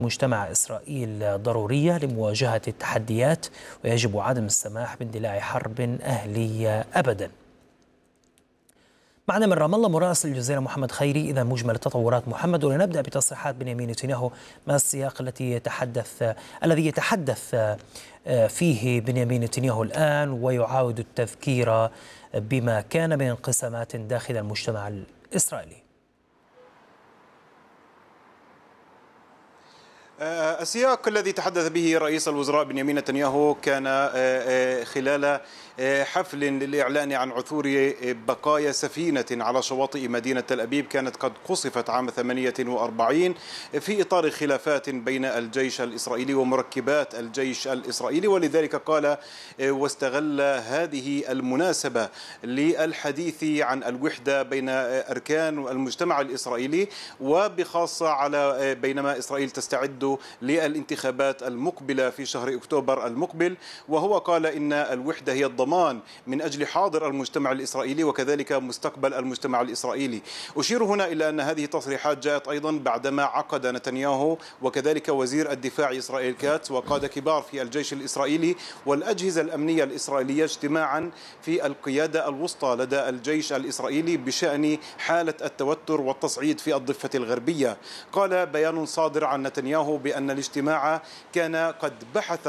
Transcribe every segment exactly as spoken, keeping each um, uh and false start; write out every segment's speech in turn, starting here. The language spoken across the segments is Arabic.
مجتمع إسرائيل ضرورية لمواجهة التحديات، ويجب عدم السماح باندلاع حرب أهلية أبدا. معنا من رام الله مراسل الجزيرة محمد خيري. إذا مجمل التطورات محمد، ولنبدأ بتصريحات بنيامين نتنياهو. ما السياق التي يتحدث الذي يتحدث فيه بنيامين نتنياهو الآن ويعاود التذكير بما كان من انقسامات داخل المجتمع الإسرائيلي؟ السياق الذي تحدث به رئيس الوزراء بنيامين نتنياهو كان خلال حفل للإعلان عن عثور بقايا سفينة على شواطئ مدينة تل أبيب كانت قد قصفت عام ثمانية وأربعين في إطار خلافات بين الجيش الإسرائيلي ومركبات الجيش الإسرائيلي، ولذلك قال واستغل هذه المناسبة للحديث عن الوحدة بين أركان المجتمع الإسرائيلي، وبخاصة على بينما إسرائيل تستعد للانتخابات المقبلة في شهر أكتوبر المقبل. وهو قال إن الوحدة هي الضمان من أجل حاضر المجتمع الإسرائيلي وكذلك مستقبل المجتمع الإسرائيلي. أشير هنا إلى أن هذه التصريحات جاءت أيضا بعدما عقد نتنياهو وكذلك وزير الدفاع إسرائيل كاتس وقادة كبار في الجيش الإسرائيلي والأجهزة الأمنية الإسرائيلية اجتماعا في القيادة الوسطى لدى الجيش الإسرائيلي بشأن حالة التوتر والتصعيد في الضفة الغربية. قال بيان صادر عن نتنياهو بأن الاجتماع كان قد بحث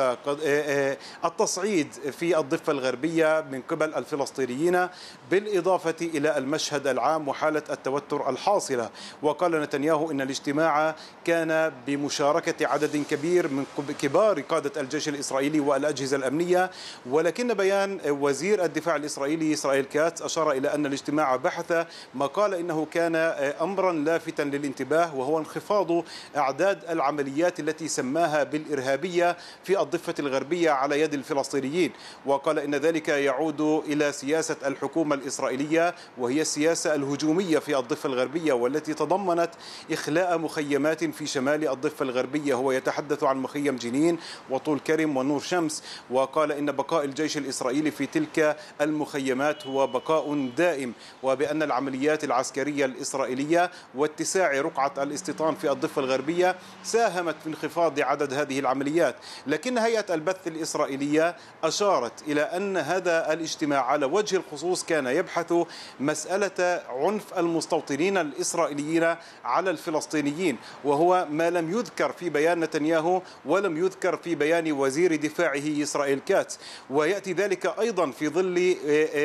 التصعيد في الضفة الغربية من قبل الفلسطينيين، بالإضافة إلى المشهد العام وحالة التوتر الحاصلة. وقال نتنياهو إن الاجتماع كان بمشاركة عدد كبير من كبار قادة الجيش الإسرائيلي والأجهزة الأمنية، ولكن بيان وزير الدفاع الإسرائيلي إسرائيل كاتس أشار إلى أن الاجتماع بحث ما قال إنه كان أمرا لافتا للانتباه، وهو انخفاض أعداد العمليات التي سماها بالإرهابية في الضفة الغربية على يد الفلسطينيين. وقال إن ذلك يعود إلى سياسة الحكومة الإسرائيلية، وهي السياسة الهجومية في الضفة الغربية والتي تضمنت إخلاء مخيمات في شمال الضفة الغربية. هو يتحدث عن مخيم جنين وطول كرم ونور شمس. وقال إن بقاء الجيش الإسرائيلي في تلك المخيمات هو بقاء دائم، وبأن العمليات العسكرية الإسرائيلية واتساع رقعة الاستيطان في الضفة الغربية ساهمت في انخفاض عدد هذه العمليات. لكن هيئة البث الإسرائيلية أشارت إلى أن هذا الاجتماع على وجه الخصوص كان يبحث مسألة عنف المستوطنين الإسرائيليين على الفلسطينيين، وهو ما لم يذكر في بيان نتنياهو ولم يذكر في بيان وزير دفاعه إسرائيل كاتس. ويأتي ذلك أيضا في ظل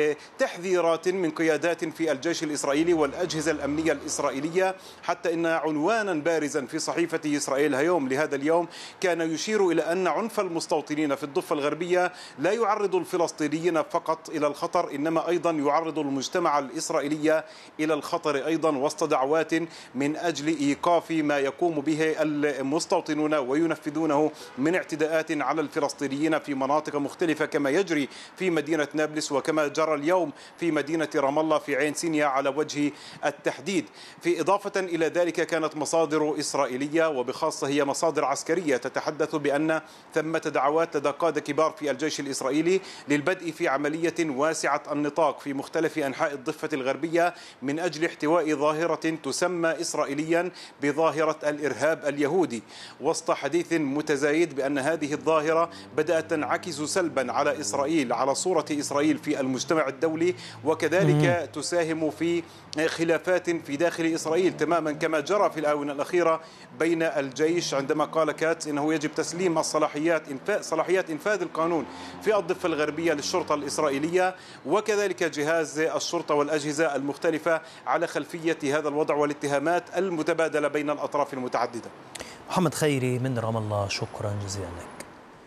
تحذيرات من قيادات في الجيش الإسرائيلي والأجهزة الأمنية الإسرائيلية، حتى إن عنوانا بارزا في صحيفة إسرائيل هيوم لهذا اليوم كان يشير إلى أن عنف المستوطنين في الضفة الغربية لا يعرض الفلسطينيين فقط إلى الخطر، إنما أيضا يعرض المجتمع الإسرائيلي إلى الخطر أيضا، وسط دعوات من أجل إيقاف ما يقوم به المستوطنون وينفذونه من اعتداءات على الفلسطينيين في مناطق مختلفة، كما يجري في مدينة نابلس وكما جرى اليوم في مدينة رام الله في عين سينيا على وجه التحديد. في إضافة إلى ذلك كانت مصادر إسرائيلية وبخاصة هي مصادر عسكرية تتحدث بأن ثمة دعوات لدى قادة كبار في الجيش الإسرائيلي للبدء في عملية واسعة النطاق في مختلف أنحاء الضفة الغربية من أجل احتواء ظاهرة تسمى إسرائيليا بظاهرة الإرهاب اليهودي، وسط حديث متزايد بأن هذه الظاهرة بدأت تنعكس سلبا على إسرائيل، على صورة إسرائيل في المجتمع الدولي، وكذلك تساهم في خلافات في داخل إسرائيل تماما كما جرى في الآونة الأخيرة بين الجيش عندما قال كاتس إنه يجب تسليم الصلاحيات صلاحيات إنفاذ القانون في الضفة الغربية للشرطة الإسرائيلية، وكذلك جهاز الشرطة والأجهزة المختلفة على خلفية هذا الوضع والاتهامات المتبادلة بين الأطراف المتعددة. محمد خيري من رام الله، شكرا جزيلا لك.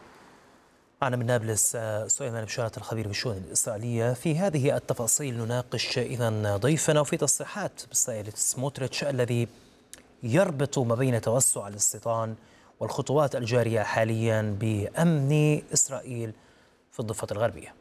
معنا من نابلس سليمان بشارة الخبير بالشؤون الإسرائيلية. في هذه التفاصيل نناقش إذن ضيفنا وفي تصريحات بصيلة سموتريتش الذي يربط ما بين توسع الاستيطان والخطوات الجارية حاليا بأمن إسرائيل في الضفة الغربية.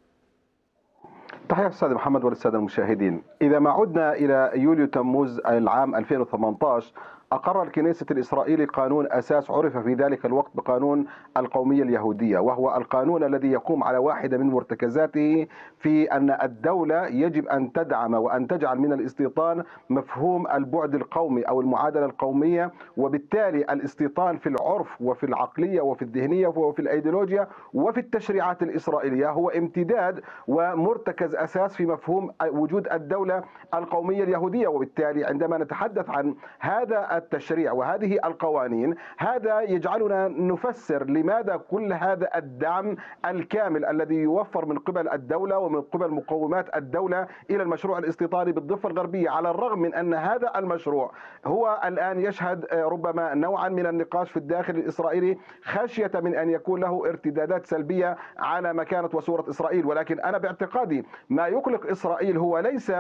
تحية أستاذ محمد وللسادة المشاهدين. إذا ما عدنا إلى يوليو تموز العام ألفين وثمانية عشر أقر الكنيسة الإسرائيلي قانون أساس عرف في ذلك الوقت بقانون القومية اليهودية، وهو القانون الذي يقوم على واحدة من مرتكزاته في أن الدولة يجب أن تدعم وأن تجعل من الاستيطان مفهوم البعد القومي أو المعادلة القومية، وبالتالي الاستيطان في العرف وفي العقلية وفي الذهنية وفي الأيديولوجيا وفي التشريعات الإسرائيلية هو امتداد ومرتكز أساس في مفهوم وجود الدولة القومية اليهودية. وبالتالي عندما نتحدث عن هذا التشريع وهذه القوانين، هذا يجعلنا نفسر لماذا كل هذا الدعم الكامل الذي يوفر من قبل الدولة ومن قبل مقومات الدولة إلى المشروع الاستيطاني بالضفة الغربية، على الرغم من أن هذا المشروع هو الآن يشهد ربما نوعا من النقاش في الداخل الإسرائيلي خشية من أن يكون له ارتدادات سلبية على مكانة وصورة إسرائيل. ولكن أنا باعتقادي ما يقلق إسرائيل هو ليس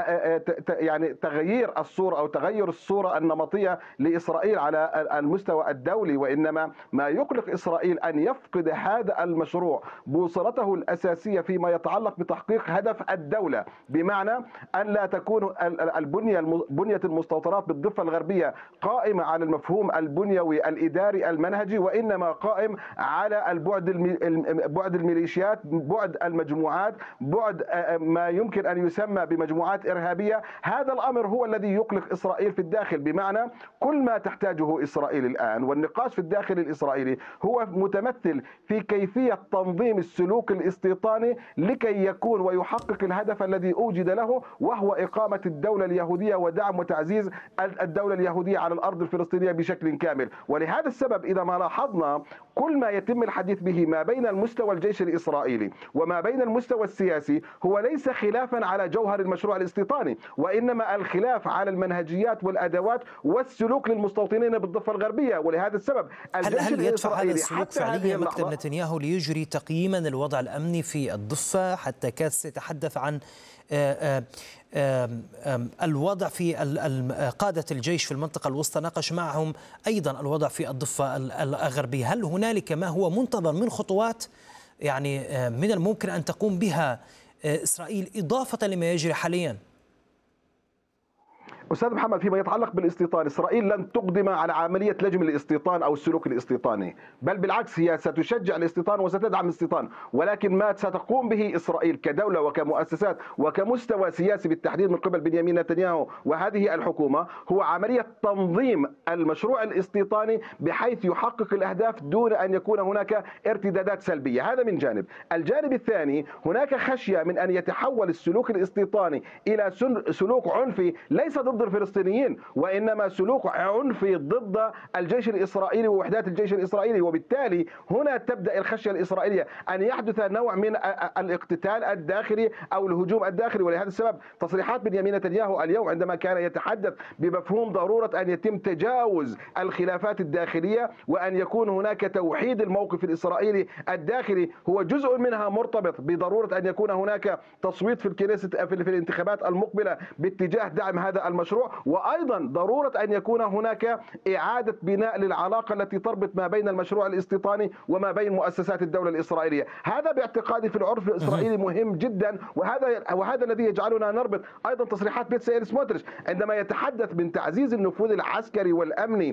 يعني تغيير الصورة أو تغير الصورة النمطية لإسرائيل على المستوى الدولي، وإنما ما يقلق إسرائيل أن يفقد هذا المشروع بوصلته الأساسية فيما يتعلق بتحقيق هدف الدولة، بمعنى أن لا تكون البنية بنية المستوطنات بالضفة الغربية قائمة على المفهوم البنيوي الإداري المنهجي، وإنما قائم على البعد بعد الميليشيات، بعد المجموعات، بعد ما يمكن أن يسمى بمجموعات إرهابية. هذا الأمر هو الذي يقلق إسرائيل في الداخل، بمعنى كل ما تحتاجه إسرائيل الآن والنقاش في الداخل الإسرائيلي هو متمثل في كيفية تنظيم السلوك الاستيطاني لكي يكون ويحقق الهدف الذي أوجد له، وهو إقامة الدولة اليهودية ودعم وتعزيز الدولة اليهودية على الأرض الفلسطينية بشكل كامل. ولهذا السبب إذا ما لاحظنا كل ما يتم الحديث به ما بين المستوى الجيش الإسرائيلي وما بين المستوى السياسي هو ليس خلافا على جوهر المشروع الاستيطاني، وإنما الخلاف على المنهجيات والأدوات والسلوك للمستوطنين بالضفة الغربية. ولهذا السبب هل, هل يدفع هذا السلوك فعليا مكتب نتنياهو ليجري تقييما للوضع الأمني في الضفة؟ حتى كاس يتحدث عن آآ آآ الوضع في قادة الجيش في المنطقة الوسطى، ناقش معهم أيضا الوضع في الضفة الغربية. هل هنالك ما هو منتظر من خطوات يعني من الممكن أن تقوم بها إسرائيل إضافة لما يجري حاليا؟ أستاذ محمد، فيما يتعلق بالاستيطان، إسرائيل لن تقدم على عملية لجم الاستيطان أو السلوك الاستيطاني، بل بالعكس هي ستشجع الاستيطان وستدعم الاستيطان. ولكن ما ستقوم به إسرائيل كدولة وكمؤسسات وكمستوى سياسي بالتحديد من قبل بنيامين نتنياهو وهذه الحكومة هو عملية تنظيم المشروع الاستيطاني بحيث يحقق الأهداف دون أن يكون هناك ارتدادات سلبية. هذا من جانب. الجانب الثاني، هناك خشية من أن يتحول السلوك الاستيطاني إلى سلوك عنفي ليس ضد الفلسطينيين، وإنما سلوك عنفي ضد الجيش الإسرائيلي ووحدات الجيش الإسرائيلي. وبالتالي هنا تبدأ الخشية الإسرائيلية أن يحدث نوع من الاقتتال الداخلي أو الهجوم الداخلي. ولهذا السبب تصريحات بنيامين نتنياهو اليوم عندما كان يتحدث بمفهوم ضرورة أن يتم تجاوز الخلافات الداخلية وأن يكون هناك توحيد الموقف الإسرائيلي الداخلي، هو جزء منها مرتبط بضرورة أن يكون هناك تصويت في الكنيسة في الانتخابات المقبلة باتجاه دعم هذا المشروع، وأيضا ضرورة أن يكون هناك إعادة بناء للعلاقة التي تربط ما بين المشروع الاستيطاني وما بين مؤسسات الدولة الإسرائيلية. هذا باعتقادي في العرف الإسرائيلي مهم جدا، وهذا وهذا الذي يجعلنا نربط أيضا تصريحات بيتسائيل سموتريتش عندما يتحدث من تعزيز النفوذ العسكري والأمني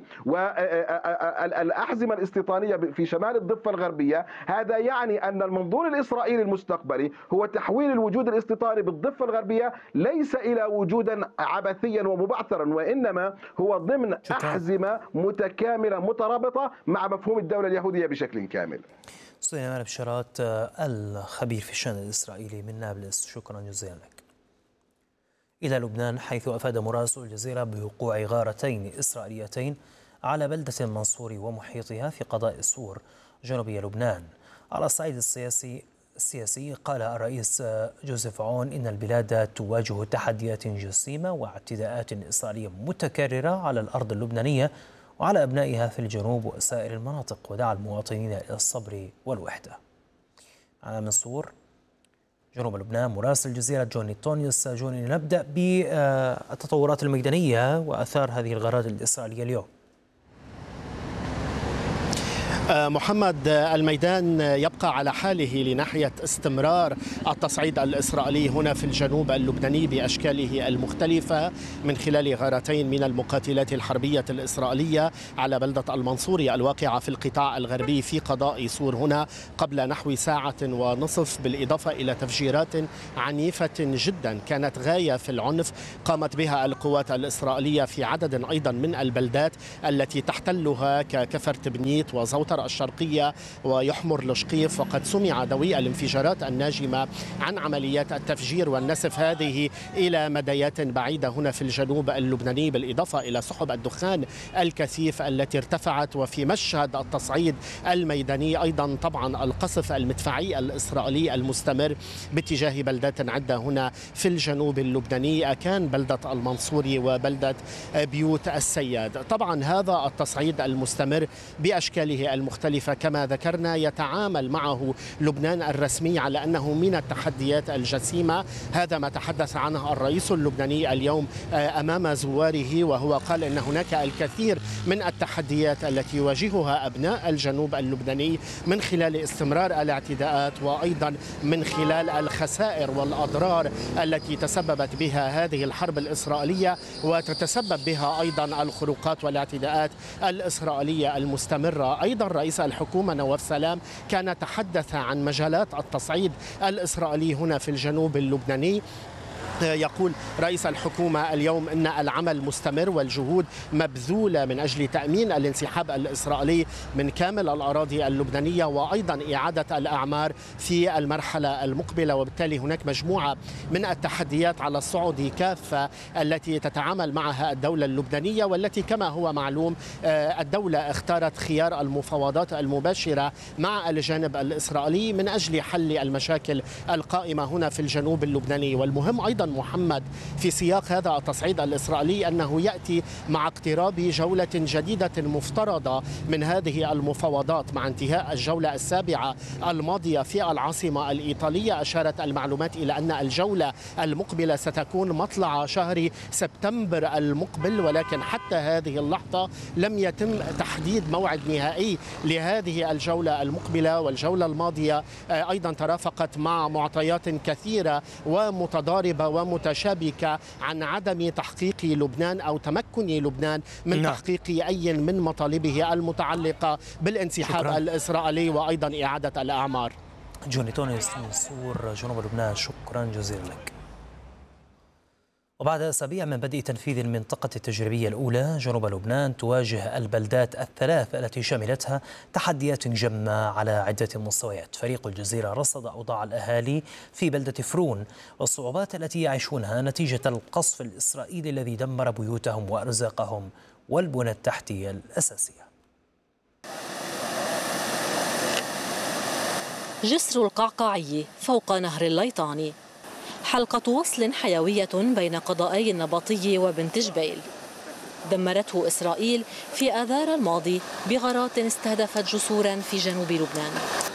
والأحزمة الاستيطانية في شمال الضفة الغربية. هذا يعني أن المنظور الإسرائيلي المستقبلي هو تحويل الوجود الاستيطاني بالضفة الغربية ليس إلى وجودا عبثيا ومبعثرا، وإنما هو ضمن أحزمة متكاملة مترابطة مع مفهوم الدولة اليهودية بشكل كامل. سليمان بشارات الخبير في الشأن الإسرائيلي من نابلس، شكرا جزيلا لك. إلى لبنان، حيث أفاد مراسل الجزيرة بوقوع غارتين إسرائيليتين على بلدة المنصور ومحيطها في قضاء سور جنوبي لبنان. على الصعيد السياسي السياسي قال الرئيس جوزيف عون إن البلاد تواجه تحديات جسيمة واعتداءات إسرائيلية متكررة على الأرض اللبنانية وعلى أبنائها في الجنوب وسائر المناطق، ودعا المواطنين إلى الصبر والوحدة. على منصور جنوب لبنان، مراسل الجزيرة جوني تونيوس. جوني، نبدأ بالتطورات الميدانية وأثار هذه الغارات الإسرائيلية اليوم. محمد، الميدان يبقى على حاله لناحية استمرار التصعيد الإسرائيلي هنا في الجنوب اللبناني بأشكاله المختلفة من خلال غارتين من المقاتلات الحربية الإسرائيلية على بلدة المنصوري الواقعة في القطاع الغربي في قضاء سور هنا قبل نحو ساعة ونصف، بالإضافة إلى تفجيرات عنيفة جدا كانت غاية في العنف قامت بها القوات الإسرائيلية في عدد أيضا من البلدات التي تحتلها ككفر تبنيت وزوطر الشرقية ويحمر لشقيف. وقد سمع دوي الانفجارات الناجمة عن عمليات التفجير والنسف هذه إلى مديات بعيدة هنا في الجنوب اللبناني، بالإضافة إلى سحب الدخان الكثيف التي ارتفعت. وفي مشهد التصعيد الميداني أيضا طبعا القصف المدفعي الإسرائيلي المستمر باتجاه بلدات عدة هنا في الجنوب اللبناني، كان بلدة المنصوري وبلدة بيوت السياد. طبعا هذا التصعيد المستمر بأشكاله المختلفة كما ذكرنا يتعامل معه لبنان الرسمي على أنه من التحديات الجسيمة. هذا ما تحدث عنه الرئيس اللبناني اليوم أمام زواره، وهو قال أن هناك الكثير من التحديات التي يواجهها أبناء الجنوب اللبناني من خلال استمرار الاعتداءات وأيضا من خلال الخسائر والأضرار التي تسببت بها هذه الحرب الإسرائيلية وتتسبب بها أيضا الخروقات والاعتداءات الإسرائيلية المستمرة. أيضا رئيس الحكومة نواف سلام كان تحدث عن مجالات التصعيد الإسرائيلي هنا في الجنوب اللبناني. يقول رئيس الحكومة اليوم أن العمل مستمر والجهود مبذولة من أجل تأمين الانسحاب الإسرائيلي من كامل الأراضي اللبنانية وأيضا إعادة الأعمار في المرحلة المقبلة. وبالتالي هناك مجموعة من التحديات على الصعود كافة التي تتعامل معها الدولة اللبنانية، والتي كما هو معلوم الدولة اختارت خيار المفاوضات المباشرة مع الجانب الإسرائيلي من أجل حل المشاكل القائمة هنا في الجنوب اللبناني. والمهم أيضا محمد في سياق هذا التصعيد الإسرائيلي أنه يأتي مع اقتراب جولة جديدة مفترضة من هذه المفاوضات مع انتهاء الجولة السابعة الماضية في العاصمة الإيطالية. أشارت المعلومات إلى أن الجولة المقبلة ستكون مطلع شهر سبتمبر المقبل، ولكن حتى هذه اللحظة لم يتم تحديد موعد نهائي لهذه الجولة المقبلة. والجولة الماضية أيضا ترافقت مع معطيات كثيرة ومتضاربة ومتشابكة عن عدم تحقيق لبنان أو تمكن لبنان من نعم. تحقيق أي من مطالبه المتعلقة بالانسحاب شكرا. الإسرائيلي وأيضا إعادة الأعمار. جوني تونس من سور جنوب لبنان، شكرا جزيلا لك. وبعد أسابيع من بدء تنفيذ المنطقة التجريبية الأولى، جنوب لبنان تواجه البلدات الثلاث التي شملتها تحديات جمة على عدة مستويات. فريق الجزيرة رصد أوضاع الأهالي في بلدة فرون والصعوبات التي يعيشونها نتيجة القصف الإسرائيلي الذي دمر بيوتهم وأرزاقهم والبنى التحتية الأساسية. جسر القعقاعي فوق نهر الليطاني، حلقة وصل حيوية بين قضائي النبطي وبنت جبيل، دمرته إسرائيل في آذار الماضي بغارات استهدفت جسورا في جنوب لبنان.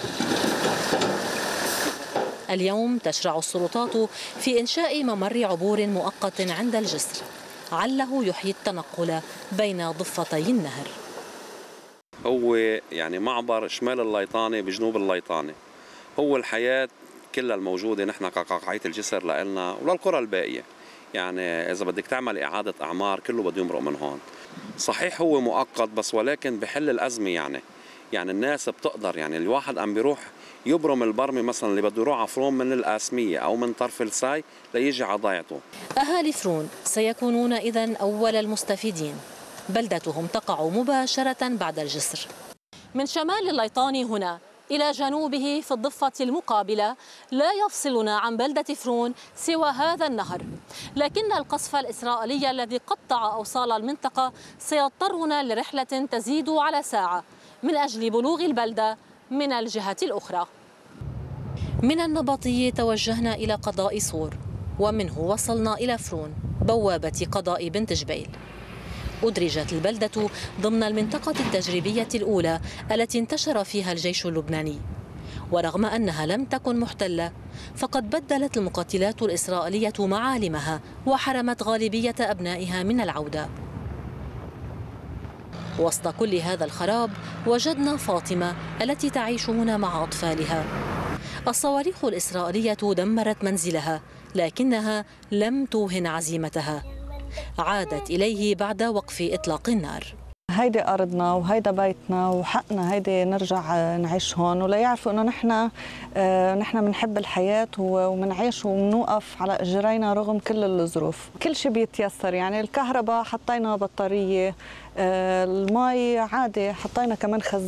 اليوم تشرع السلطات في إنشاء ممر عبور مؤقت عند الجسر عله يحيي التنقل بين ضفتي النهر. هو يعني معبر شمال الليطاني بجنوب الليطاني، هو الحياة كلها الموجودة نحن كقاقعية الجسر لنا وللقرى الباقية. يعني إذا بدك تعمل إعادة أعمار كله بده يمرق من هون. صحيح هو مؤقت بس ولكن بحل الأزمة. يعني يعني الناس بتقدر، يعني الواحد عم بيروح يبرم البرمي مثلا اللي بده يروح على فرون من القاسمية أو من طرف الساي ليجي على ضيعته. أهالي فرون سيكونون إذن أول المستفيدين، بلدتهم تقع مباشرة بعد الجسر. من شمال الليطاني هنا إلى جنوبه في الضفة المقابلة لا يفصلنا عن بلدة فرون سوى هذا النهر، لكن القصف الإسرائيلي الذي قطع أوصال المنطقة سيضطرنا لرحلة تزيد على ساعة من أجل بلوغ البلدة من الجهة الأخرى. من النبطي توجهنا إلى قضاء صور، ومنه وصلنا إلى فرون بوابة قضاء بنت جبيل. أدرجت البلدة ضمن المنطقة التجريبية الأولى التي انتشر فيها الجيش اللبناني، ورغم أنها لم تكن محتلة فقد بدلت المقاتلات الإسرائيلية معالمها وحرمت غالبية أبنائها من العودة. وسط كل هذا الخراب وجدنا فاطمة التي تعيش هنا مع أطفالها. الصواريخ الإسرائيلية دمرت منزلها، لكنها لم توهن عزيمتها. عادت إليه بعد وقف إطلاق النار. هيدي أرضنا وهيدا بيتنا وحقنا هيدي نرجع نعيش هون، ولا يعرفوا إنه نحن نحن بنحب الحياة وبنعيش وبنوقف على إجرينا رغم كل الظروف. كل شيء بيتيسر، يعني الكهرباء حطينا بطارية، المي عادي حطينا كمان خزان.